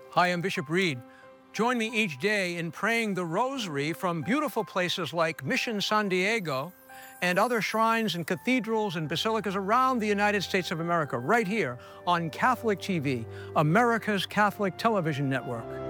Hi, I'm Bishop Reed. Join me each day in praying the Rosary from beautiful places like Mission San Diego and other shrines and cathedrals and basilicas around the United States of America, right here on Catholic TV, America's Catholic Television Network.